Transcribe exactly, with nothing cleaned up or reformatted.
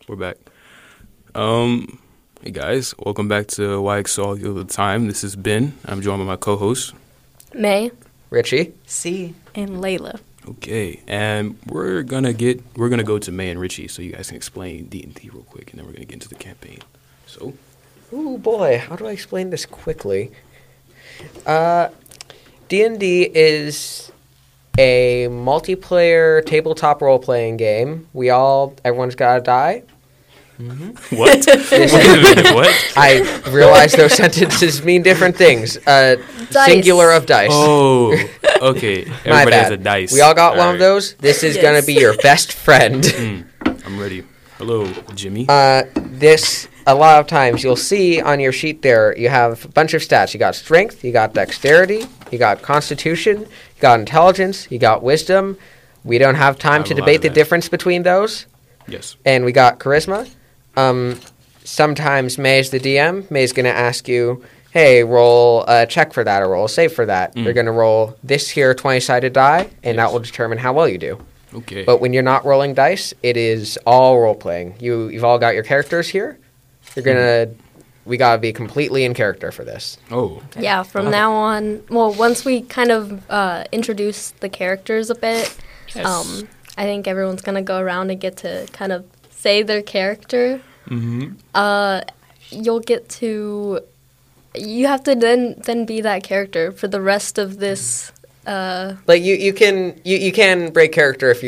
We're back. Um, hey guys, welcome back to Y X All the Time. This is Ben. I'm joined by my co-host, May, Richie, C, and Layla. Okay, and we're gonna get we're gonna go to May and Richie, so you guys can explain D and D real quick, and then we're gonna get into the campaign. So, ooh boy, how do I explain this quickly? Uh, D and D is a multiplayer tabletop role-playing game. We all, everyone's got to die. Mm-hmm. What? Wait a minute, what? I realize those sentences mean different things. Uh, singular of dice. Oh, okay. My Everybody bad. has a dice. We all got All one right. of those. This is Yes. going to be your best friend. Mm, I'm ready. Hello, Jimmy. Uh, this, a lot of times, you'll see on your sheet there, you have a bunch of stats. You got strength, you got dexterity, you got constitution, you got intelligence, you got wisdom. We don't have time have to a lot debate of the that. difference between those. Yes. And we got charisma. Um, sometimes May's the D M. May's going to ask you, hey, roll a check for that or roll a save for that. Mm. You're going to roll this here twenty-sided die, and that Yes. will determine how well you do. Okay. But when you're not rolling dice, it is all role playing. You you've all got your characters here. You're gonna we gotta be completely in character for this. oh. Yeah, from now on, well, once we kind of uh, introduce the characters a bit, Yes. um, I think everyone's going to go around and get to kind of say their character. Mm-hmm. Uh, you'll get to, you have to then, then be that character for the rest of this. Uh, Like you, you can you, you can break character if you